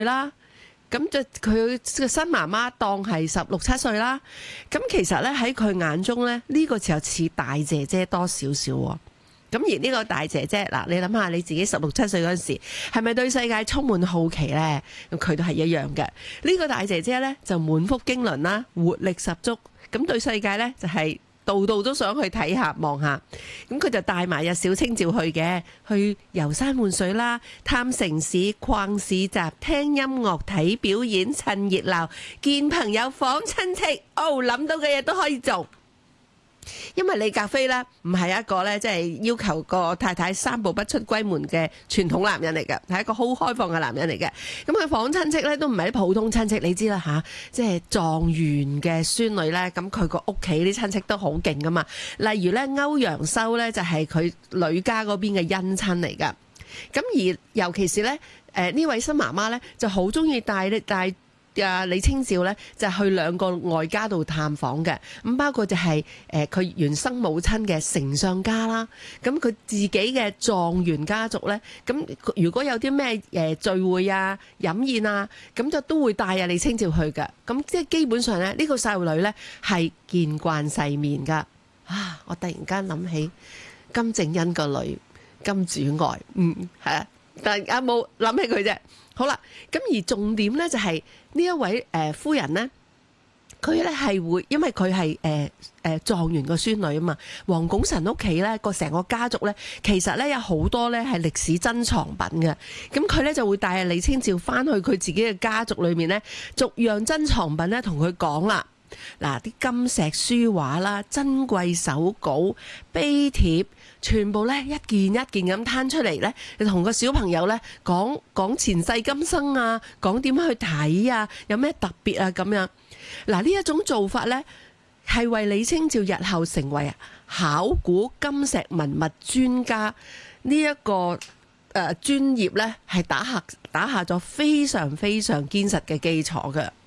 啦。咁就佢個新媽媽當係16、17歲啦。咁其實咧喺佢眼中咧，呢個時候似大姐姐多少少喎。咁而呢個大姐姐嗱，你諗下你自己16、17歲嗰陣時，係咪對世界充滿好奇呢？咁佢都係一樣嘅。呢個大姐姐呢，就滿腹經綸啦，活力十足。咁對世界呢，就係度度都想去睇下望下。咁佢就帶埋阿小清照去嘅，去遊山玩水啦，探城市、逛市集、聽音樂、睇表演、趁熱鬧、見朋友、訪親戚。諗到嘅嘢都可以做。因為李格非咧唔係一個咧，即係要求個太太三步不出閨門嘅傳統男人嚟嘅，係一個好開放嘅男人嚟嘅。咁佢訪親戚咧都唔係啲普通親戚，你知啦吓，即係狀元嘅孫女咧，咁佢個屋企啲親戚都好勁噶嘛。例如咧歐陽修咧就係佢呂家嗰邊嘅姻親嚟噶。咁而尤其是咧呢位新媽媽咧就好中意帶李清照咧就去兩個外家度探訪嘅，咁包括就係佢原生母親嘅丞相家啦，咁佢自己嘅狀元家族咧，咁如果有啲咩聚會啊、飲宴啊，咁就都會帶李清照去嘅，咁即係基本上咧呢個細路女咧係見慣世面噶。我突然間諗起金正恩個女金主愛，係啊，但係阿冇諗起佢啫。好啦，咁而重點咧就係呢一位夫人咧，佢咧係會，因為佢係狀元個孫女啊嘛，黃拱辰屋企咧個成個家族咧，其實咧有好多咧係歷史珍藏品嘅，咁佢咧就會帶李清照翻去佢自己嘅家族裏面咧，逐樣珍藏品咧同佢講啦。嗱，啲金石書畫啦、珍貴手稿、碑帖，全部咧一件一件咁攤出嚟咧，你同個小朋友咧講前世今生啊，講點樣去睇啊，有咩特別啊咁樣。嗱，呢一種做法咧，係為李清照日後成為考古金石文物專家呢一個專業咧，係打下咗非常非常堅實嘅基礎嘅。